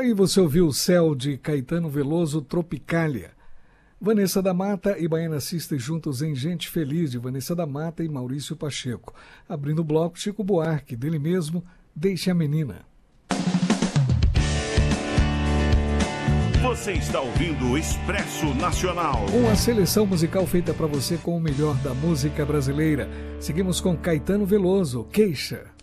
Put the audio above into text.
Aí você ouviu o Céu de Caetano Veloso, Tropicália. Vanessa da Mata e Baiana System juntos em Gente Feliz, de Vanessa da Mata e Maurício Pacheco. Abrindo o bloco, Chico Buarque, dele mesmo, Deixe a Menina. Você está ouvindo o Expresso Nacional. Uma seleção musical feita para você com o melhor da música brasileira. Seguimos com Caetano Veloso, Queixa.